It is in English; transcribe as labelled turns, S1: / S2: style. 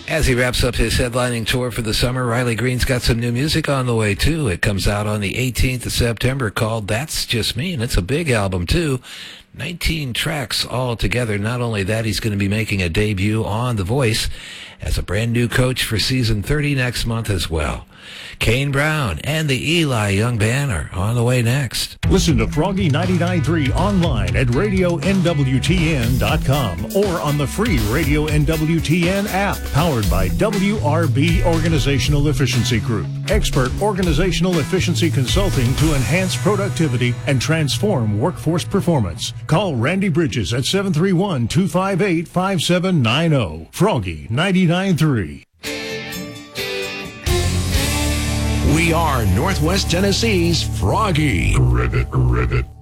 S1: As he wraps up his headlining tour for the summer, Riley Green's got some new music on the way, too. It comes out on the 18th of September called That's Just Me, and it's a big album, too. 19 tracks all together. Not only that, he's going to be making a debut on The Voice as a brand new coach for season 30 next month as well. Kane Brown and the Eli Young Band are on the way next.
S2: Listen to Froggy 99.3 online at radionwtn.com or on the free Radio NWTN app, powered by WRB Organizational Efficiency Group. Expert organizational efficiency consulting to enhance productivity and transform workforce performance. Call Randy Bridges at 731-258-5790. Froggy 99.3.
S3: We are Northwest Tennessee's Froggy.
S4: Rivet.